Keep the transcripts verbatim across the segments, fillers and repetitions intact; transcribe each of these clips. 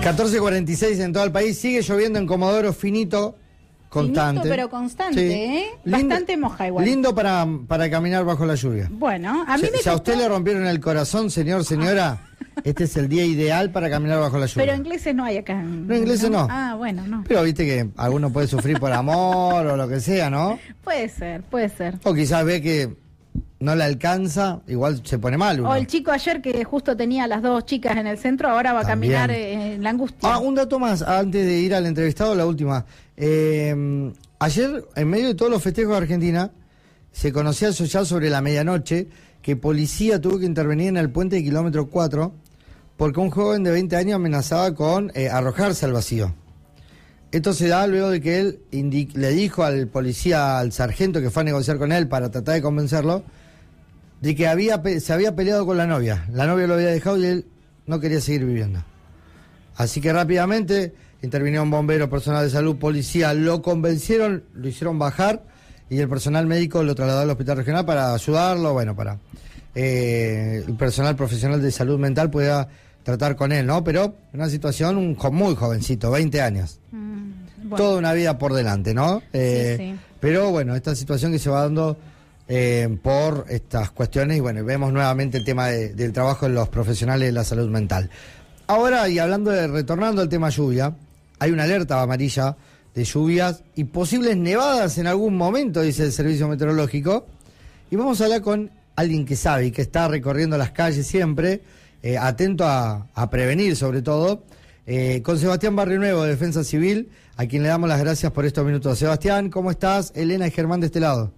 catorce cuarenta y seis en todo el país, sigue lloviendo en Comodoro finito, constante. Finito, pero constante, sí. ¿eh? Lindo, Bastante moja igual. Lindo para, para caminar bajo la lluvia. Bueno, a mí si, me si a costó... usted le rompieron el corazón, señor, señora, este es el día ideal para caminar bajo la lluvia. Pero ingleses no hay acá. No, ingleses no. Ah, bueno, no. Pero viste que alguno puede sufrir por amor o lo que sea, ¿no? Puede ser, puede ser. O quizás ve que no le alcanza, igual se pone mal uno. O el chico ayer que justo tenía a las dos chicas en el centro, ahora va a También. caminar eh, en la angustia. Ah, un dato más, antes de ir al entrevistado, la última. Eh, ayer, en medio de todos los festejos de Argentina, se conocía ya sobre la medianoche que policía tuvo que intervenir en el puente de kilómetro cuatro porque un joven de veinte años amenazaba con eh, arrojarse al vacío. Esto se da luego de que él le dijo al policía, al sargento que fue a negociar con él para tratar de convencerlo, de que había se había peleado con la novia. La novia lo había dejado y él no quería seguir viviendo. Así que rápidamente intervino un bombero, personal de salud, policía, lo convencieron, lo hicieron bajar y el personal médico lo trasladó al hospital regional para ayudarlo, bueno, para eh, el personal profesional de salud mental pueda tratar con él, ¿no? Pero en una situación un, muy jovencito, veinte años. Mm, bueno. Toda una vida por delante, ¿no? Eh, sí, sí. Pero bueno, esta situación que se va dando eh, por estas cuestiones y bueno, vemos nuevamente el tema de, del trabajo de los profesionales de la salud mental. Ahora, y hablando de, retornando al tema lluvia, hay una alerta amarilla de lluvias y posibles nevadas en algún momento, dice el servicio meteorológico. Y vamos a hablar con alguien que sabe y que está recorriendo las calles siempre, eh, atento a, a prevenir sobre todo, eh, con Sebastián Barrionuevo de Defensa Civil, a quien le damos las gracias por estos minutos. Sebastián, ¿cómo estás? Elena y Germán de este lado.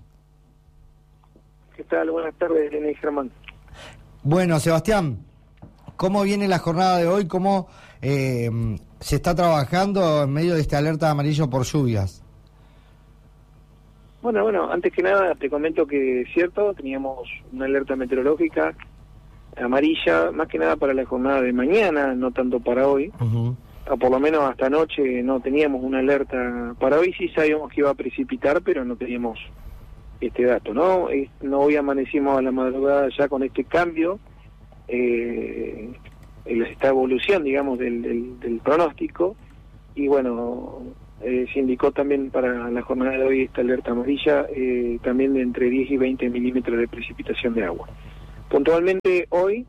¿Qué tal? Buenas tardes, Elena y Germán. Bueno, Sebastián, ¿cómo viene la jornada de hoy? ¿Cómo eh, se está trabajando en medio de este alerta amarillo por lluvias? Bueno, bueno, antes que nada te comento que es cierto, teníamos una alerta meteorológica amarilla, más que nada para la jornada de mañana, no tanto para hoy. Uh-huh. O por lo menos hasta anoche no teníamos una alerta para hoy, sí sabíamos que iba a precipitar, pero no teníamos este dato, ¿no? No hoy amanecimos a la madrugada ya con este cambio, eh, esta evolución, digamos, del, del, del pronóstico, y bueno, eh, se indicó también para la jornada de hoy esta alerta amarilla, eh, también de entre diez y veinte milímetros de precipitación de agua. Puntualmente hoy,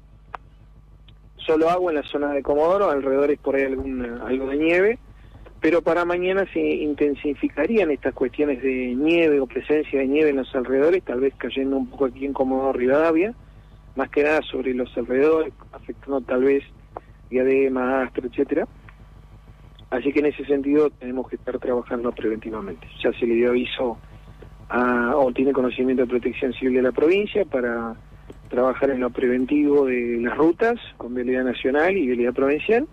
solo agua en la zona de Comodoro, alrededor es por ahí alguna, algo de nieve, pero para mañana se intensificarían estas cuestiones de nieve o presencia de nieve en los alrededores, tal vez cayendo un poco aquí en Comodoro Rivadavia, más que nada sobre los alrededores, afectando tal vez Diadema, Astro, etcétera. Así que en ese sentido tenemos que estar trabajando preventivamente. Ya se le dio aviso a, o tiene conocimiento de Protección Civil de la provincia para trabajar en lo preventivo de las rutas con vialidad nacional y vialidad provincial.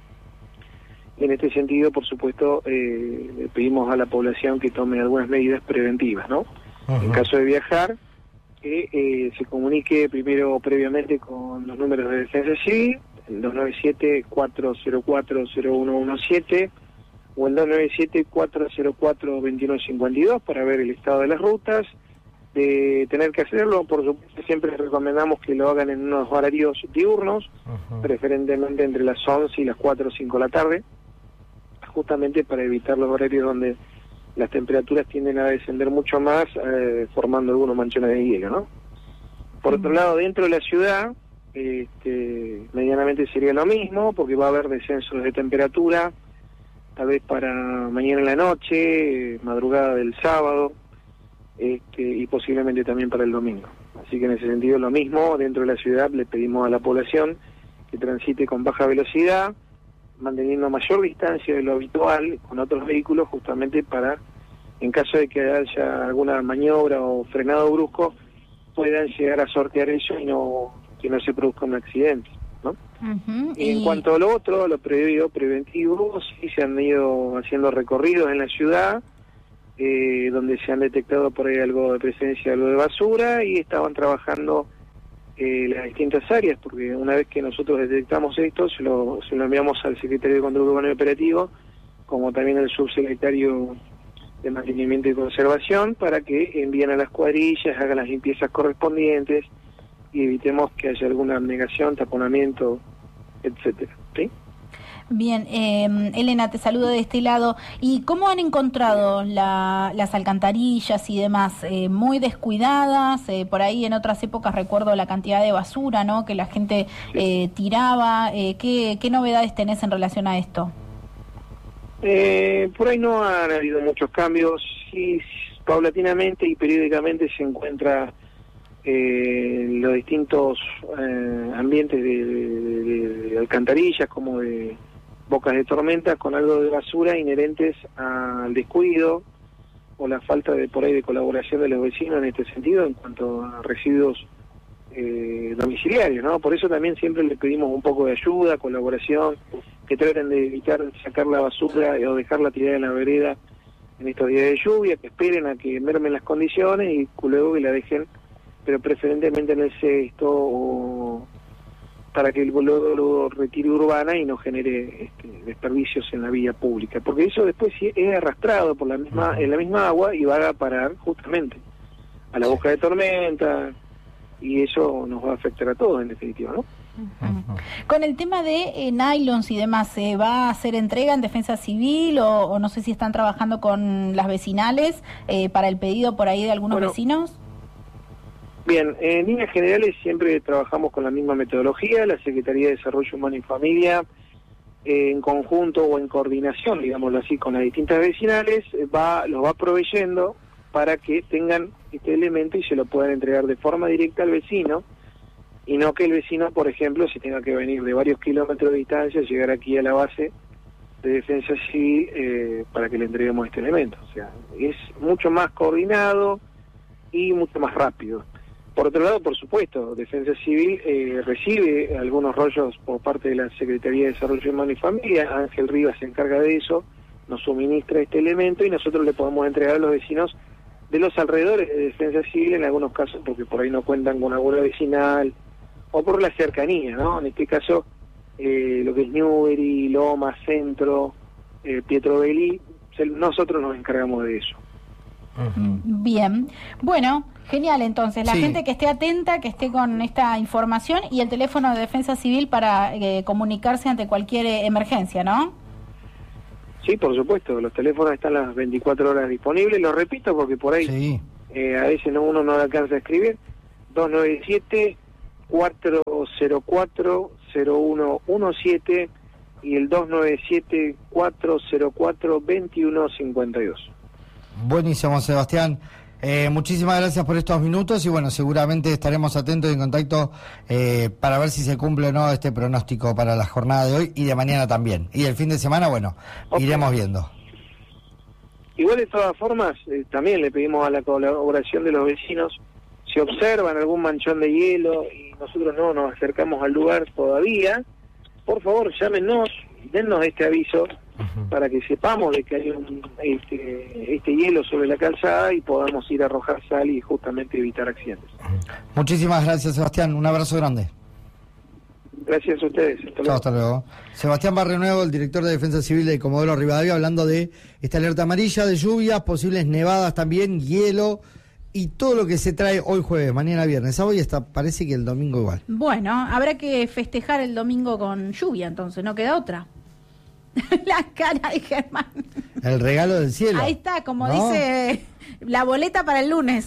En este sentido, por supuesto, eh, le pedimos a la población que tome algunas medidas preventivas, ¿no? Uh-huh. En caso de viajar, que eh, se comunique primero previamente con los números de Defensa Civil, el dos nueve siete, cuatro cero cuatro, cero uno uno siete o el dos nueve siete, cuatro cero cuatro, dos uno cinco dos para ver el estado de las rutas. De tener que hacerlo, por supuesto, siempre recomendamos que lo hagan en unos horarios diurnos, uh-huh. preferentemente entre las once y las cuatro o cinco de la tarde, justamente para evitar los horarios donde las temperaturas tienden a descender mucho más, eh, formando algunos manchones de hielo, ¿no? Por uh-huh. otro lado, dentro de la ciudad, este, medianamente sería lo mismo, porque va a haber descensos de temperatura, tal vez para mañana en la noche, eh, madrugada del sábado, Este, y posiblemente también para el domingo. Así que en ese sentido lo mismo, dentro de la ciudad le pedimos a la población que transite con baja velocidad, manteniendo mayor distancia de lo habitual con otros vehículos, justamente para, en caso de que haya alguna maniobra o frenado brusco, puedan llegar a sortear eso y no que no se produzca un accidente, ¿no? Uh-huh. Y en cuanto a lo otro, lo previo, preventivo, sí se han ido haciendo recorridos en la ciudad, Eh, donde se han detectado por ahí algo de presencia, algo de basura, y estaban trabajando eh, las distintas áreas, porque una vez que nosotros detectamos esto, se lo, se lo enviamos al secretario de Control Urbano y Operativo, como también al subsecretario de Mantenimiento y Conservación, para que envíen a las cuadrillas, hagan las limpiezas correspondientes y evitemos que haya alguna abnegación, taponamiento, etcétera, ¿sí? Bien, eh, Elena, te saludo de este lado. ¿Y cómo han encontrado la, las alcantarillas y demás? Eh, ¿Muy descuidadas? Eh, por ahí en otras épocas recuerdo la cantidad de basura, ¿no?, que la gente eh, tiraba. Eh, ¿qué, ¿Qué novedades tenés en relación a esto? Eh, por ahí no han habido muchos cambios. Sí, paulatinamente y periódicamente se encuentra eh, los distintos eh, ambientes de, de, de, de alcantarillas como de bocas de tormenta con algo de basura inherentes al descuido o la falta de por ahí de colaboración de los vecinos en este sentido en cuanto a residuos eh, domiciliarios, ¿no? Por eso también siempre le pedimos un poco de ayuda, colaboración, que traten de evitar sacar la basura o dejarla tirada en la vereda en estos días de lluvia, que esperen a que mermen las condiciones y luego que la dejen, pero preferentemente en el cesto o para que luego lo retire urbana y no genere este, desperdicios en la vía pública, porque eso después es arrastrado por la misma en la misma agua y va a parar justamente a la boca de tormenta y eso nos va a afectar a todos en definitiva, ¿no? Uh-huh. Con el tema de eh, nylons y demás, ¿se va a hacer entrega en Defensa Civil o, o no sé si están trabajando con las vecinales eh, para el pedido por ahí de algunos bueno, vecinos? Bien, en líneas generales siempre trabajamos con la misma metodología. La Secretaría de Desarrollo Humano y Familia, eh, en conjunto o en coordinación, digámoslo así, con las distintas vecinales, va los va proveyendo para que tengan este elemento y se lo puedan entregar de forma directa al vecino, y no que el vecino, por ejemplo, si tenga que venir de varios kilómetros de distancia, llegar aquí a la base de Defensa Civil eh, para que le entreguemos este elemento. O sea, es mucho más coordinado y mucho más rápido. Por otro lado, por supuesto, Defensa Civil eh, recibe algunos rollos por parte de la Secretaría de Desarrollo Humano y Familia. Ángel Rivas se encarga de eso, nos suministra este elemento y nosotros le podemos entregar a los vecinos de los alrededores de Defensa Civil en algunos casos, porque por ahí no cuentan con alguna vecinal o por la cercanía, ¿no? En este caso, eh, lo que es Newbery, Loma, Centro, eh, Pietro Belli, nosotros nos encargamos de eso. Uh-huh. Bien, bueno, genial. Entonces, la sí. gente que esté atenta, que esté con esta información y el teléfono de Defensa Civil para eh, comunicarse ante cualquier eh, emergencia, ¿no? Sí, por supuesto, los teléfonos están las veinticuatro horas disponibles, lo repito porque por ahí sí. eh, a veces no, uno no alcanza a escribir. Dos nueve siete, cuatro cero cuatro, cero uno uno siete y el dos nueve siete, cuatro cero cuatro, dos uno cinco dos. Buenísimo, Sebastián. Eh, muchísimas gracias por estos minutos y bueno, seguramente estaremos atentos y en contacto eh, para ver si se cumple o no este pronóstico para la jornada de hoy y de mañana también. Y el fin de semana, bueno, okay. iremos viendo. Igual de todas formas, eh, también le pedimos a la colaboración de los vecinos, si observan algún manchón de hielo y nosotros no nos acercamos al lugar todavía, por favor llámenos, dennos este aviso uh-huh. para que sepamos de que hay un, este, este hielo sobre la calzada y podamos ir a arrojar sal y justamente evitar accidentes. Muchísimas gracias, Sebastián, un abrazo grande. Gracias a ustedes. Hasta luego. Chao, hasta luego. Sebastián Barrionuevo, el director de Defensa Civil de Comodoro Rivadavia, hablando de esta alerta amarilla de lluvias, posibles nevadas también, hielo y todo lo que se trae hoy jueves, mañana viernes, hoy hasta parece que el domingo igual. Bueno, habrá que festejar el domingo con lluvia, entonces, no queda otra. La cara de Germán. El regalo del cielo. Ahí está, como ¿no? dice, la boleta para el lunes.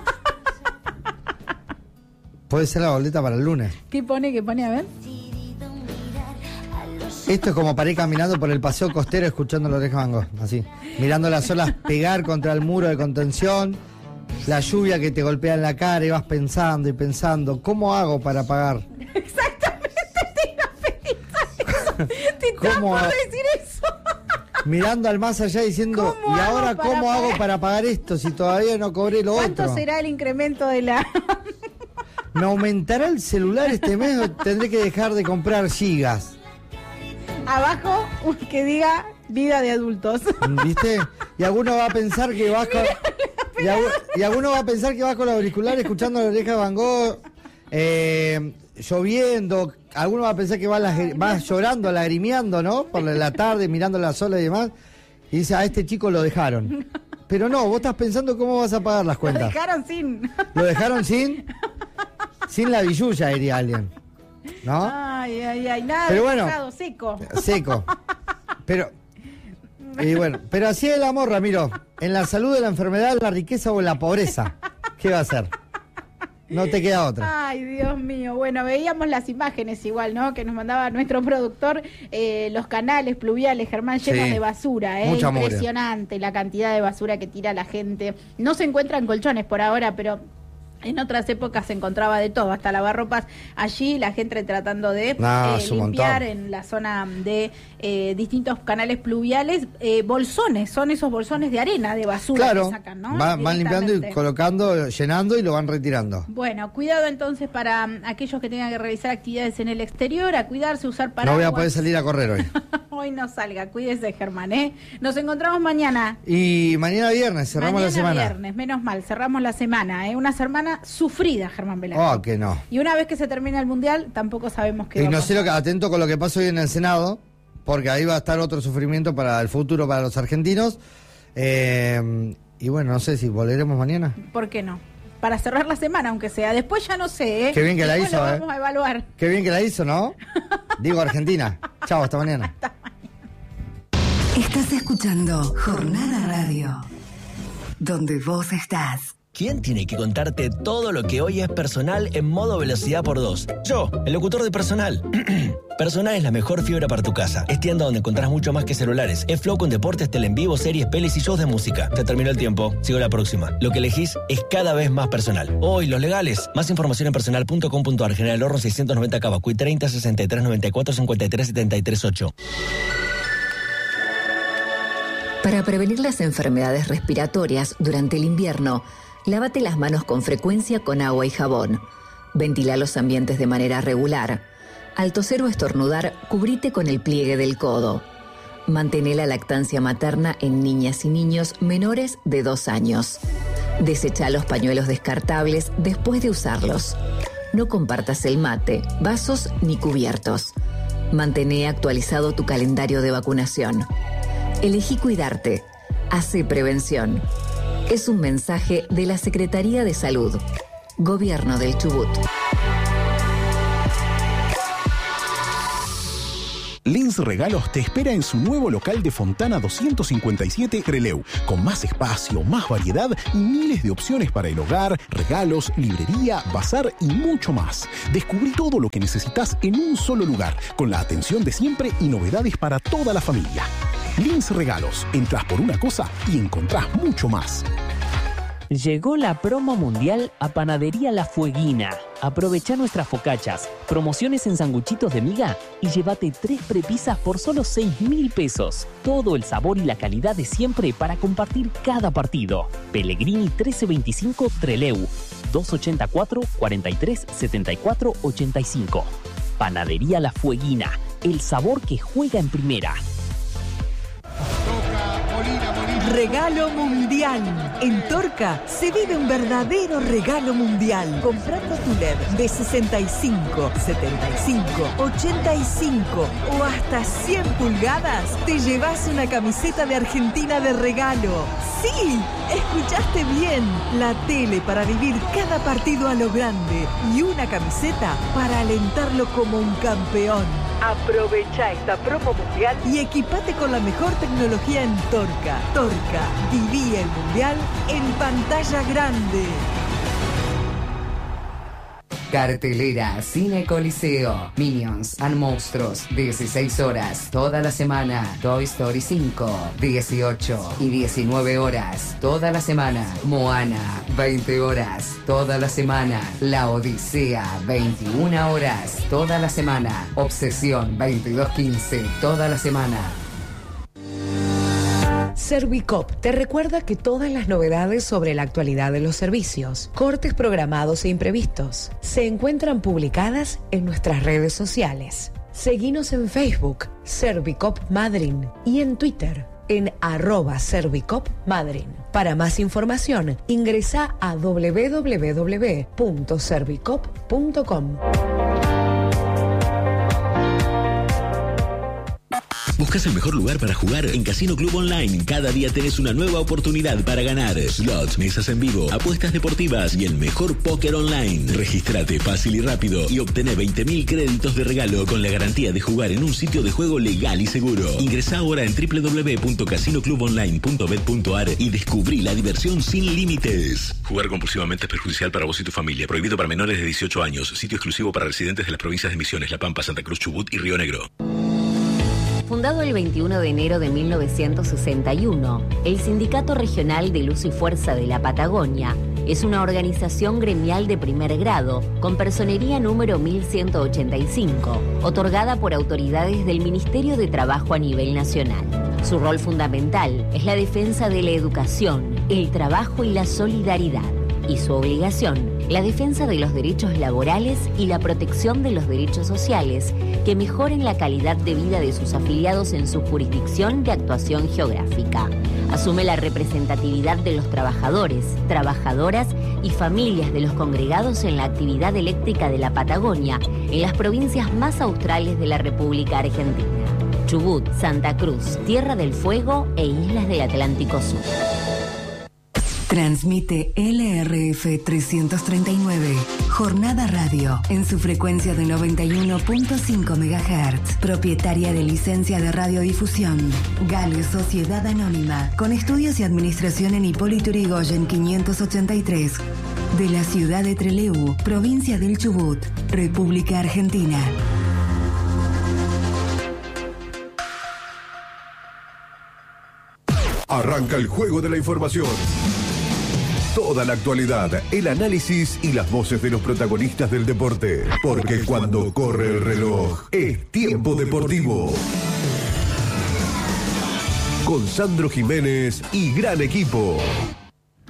Puede ser la boleta para el lunes. ¿Qué pone? ¿Qué pone? A ver. Esto es como para ir caminando por el paseo costero escuchando la Oreja Van Gogh, así, mirando las olas pegar contra el muro de contención, la lluvia que te golpea en la cara y vas pensando y pensando, ¿cómo hago para pagar? Exactamente, te iba a pensar eso. Te estaba por decir eso. Mirando al más allá diciendo, ¿y ahora cómo pagar? hago para pagar esto si todavía no cobré lo ¿Cuánto otro? ¿Cuánto será el incremento de la...? ¿Me aumentará el celular este mes o tendré que dejar de comprar gigas? Abajo que diga vida de adultos. ¿Viste? Y alguno va a pensar que vas con... Y, algu... y alguno va a pensar que vas con los auriculares escuchando la Oreja Van Gogh, eh, lloviendo. Alguno va a pensar que vas va llorando, lagrimeando, ¿no? Por la tarde, mirando las olas y demás. Y dice, a este chico lo dejaron. Pero no, vos estás pensando cómo vas a pagar las cuentas. Lo dejaron sin. ¿Lo dejaron sin? Sin la billulla, diría alguien. ¿no? Ay, ay, ay, nada pero de bueno, pescado, seco. Seco. Pero, y bueno, pero así es el amor, Ramiro. En la salud, en la enfermedad, en la riqueza o en la pobreza. ¿Qué va a hacer? No te queda otra. Ay, Dios mío. Bueno, veíamos las imágenes igual, ¿no? Que nos mandaba nuestro productor, eh, los canales pluviales, Germán, llenos Sí. de basura, ¿eh? Mucha mugre. Impresionante la cantidad de basura que tira la gente. No se encuentran colchones por ahora, pero en otras épocas se encontraba de todo, hasta lavarropas allí, la gente tratando de No, eh, es un limpiar montón. en la zona de eh, distintos canales pluviales, eh, bolsones, son esos bolsones de arena, de basura Claro, que sacan, ¿no? va- van limpiando y Directamente. colocando, llenando y lo van retirando. Bueno, cuidado entonces para um, aquellos que tengan que realizar actividades en el exterior, a cuidarse, usar No paraguas. voy a poder salir a correr hoy. Hoy no salga, cuídese, Germán, ¿eh? Nos encontramos mañana. Y mañana viernes, cerramos mañana la semana. viernes, menos mal, cerramos la semana, ¿eh? Una semana sufrida, Germán Velasco. Oh, que no. Y una vez que se termina el Mundial, tampoco sabemos qué Y va a no pasar. sé lo que, atento con lo que pasa hoy en el Senado, porque ahí va a estar otro sufrimiento para el futuro para los argentinos. Eh, y bueno, no sé si volveremos mañana. ¿Por qué no? Para cerrar la semana, aunque sea. Después ya no sé, ¿eh? Qué bien que la Después hizo, lo ¿eh? vamos a evaluar. Qué bien que la hizo, ¿no? Digo Argentina. Chao, hasta mañana. Estás escuchando Jornada Radio, donde vos estás. ¿Quién tiene que contarte todo lo que hoy es Personal en modo velocidad por dos? Yo, el locutor de Personal. Personal es la mejor fibra para tu casa. Es tienda donde encontrás mucho más que celulares. Es Flow con deportes, tele en vivo, series, pelis y shows de música. Se terminó el tiempo. Sigo la próxima. Lo que elegís es cada vez más Personal. Hoy, los legales. Más información en personal punto com punto ar. General Horro seiscientos noventa Cabacuy treinta sesenta y tres noventa y cuatro cincuenta y tres setenta y tres ocho. Para prevenir las enfermedades respiratorias durante el invierno, lávate las manos con frecuencia con agua y jabón. Ventila los ambientes de manera regular. Al toser o estornudar, cubrite con el pliegue del codo. Mantén la lactancia materna en niñas y niños menores de dos años. Desecha los pañuelos descartables después de usarlos. No compartas el mate, vasos ni cubiertos. Mantén actualizado tu calendario de vacunación. Elegí cuidarte. Hace prevención. Es un mensaje de la Secretaría de Salud. Gobierno del Chubut. Lins Regalos te espera en su nuevo local de Fontana doscientos cincuenta y siete Trelew, con más espacio, más variedad y miles de opciones para el hogar, regalos, librería, bazar y mucho más. Descubrí todo lo que necesitas en un solo lugar, con la atención de siempre y novedades para toda la familia. Lins Regalos, entras por una cosa y encontrás mucho más. Llegó la promo mundial a Panadería La Fueguina. Aprovecha nuestras focachas, promociones en sanguchitos de miga y llévate tres prepisas por solo seis mil pesos. Todo el sabor y la calidad de siempre para compartir cada partido. Pellegrini trece veinticinco Trelew, doscientos ochenta y cuatro, cuarenta y tres, setenta y cuatro, ochenta y cinco. Panadería La Fueguina, el sabor que juega en primera. Regalo mundial. En Torca se vive un verdadero regalo mundial. Comprando tu L E D de sesenta y cinco, setenta y cinco, ochenta y cinco o hasta cien pulgadas, te llevas una camiseta de Argentina de regalo. ¡Sí! Escuchaste bien. La tele para vivir cada partido a lo grande y una camiseta para alentarlo como un campeón. Aprovecha esta promo mundial y equipate con la mejor tecnología en Torca. Torca, viví el mundial en pantalla grande. Cartelera Cine Coliseo. Minions and Monstruos, dieciséis horas toda la semana. Toy Story cinco, dieciocho y diecinueve horas toda la semana. Moana, veinte horas toda la semana. La Odisea, veintiuna horas toda la semana. Obsesión, veintidós quince toda la semana. Servicop te recuerda que todas las novedades sobre la actualidad de los servicios, cortes programados e imprevistos, se encuentran publicadas en nuestras redes sociales. Seguinos en Facebook, Servicop Madryn, y en Twitter, en arroba Servicop Madryn. Para más información, ingresa a doble u doble u doble u punto servicop punto com. ¿Buscas el mejor lugar para jugar? En Casino Club Online, cada día tenés una nueva oportunidad para ganar. Slots, mesas en vivo, apuestas deportivas y el mejor póker online. Regístrate fácil y rápido y obtené veinte mil créditos de regalo con la garantía de jugar en un sitio de juego legal y seguro. Ingresá ahora en doble u doble u doble u punto casino club online punto bet punto a r y descubrí la diversión sin límites. Jugar compulsivamente es perjudicial para vos y tu familia. Prohibido para menores de dieciocho años. Sitio exclusivo para residentes de las provincias de Misiones, La Pampa, Santa Cruz, Chubut y Río Negro. Fundado el veintiuno de enero de mil novecientos sesenta y uno, el Sindicato Regional de Luz y Fuerza de la Patagonia es una organización gremial de primer grado con personería número mil ciento ochenta y cinco, otorgada por autoridades del Ministerio de Trabajo a nivel nacional. Su rol fundamental es la defensa de la educación, el trabajo y la solidaridad. Y su obligación, la defensa de los derechos laborales y la protección de los derechos sociales que mejoren la calidad de vida de sus afiliados en su jurisdicción de actuación geográfica. Asume la representatividad de los trabajadores, trabajadoras y familias de los congregados en la actividad eléctrica de la Patagonia en las provincias más australes de la República Argentina: Chubut, Santa Cruz, Tierra del Fuego e Islas del Atlántico Sur. Transmite L R F trescientos treinta y nueve, Jornada Radio, en su frecuencia de noventa y uno punto cinco megahertz, propietaria de licencia de radiodifusión. Gale Sociedad Anónima, con estudios y administración en Hipólito Yrigoyen quinientos ochenta y tres, de la ciudad de Trelew, provincia del Chubut, República Argentina. Arranca el juego de la información. Toda la actualidad, el análisis y las voces de los protagonistas del deporte. Porque cuando corre el reloj, es tiempo deportivo. Con Sandro Jiménez y gran equipo.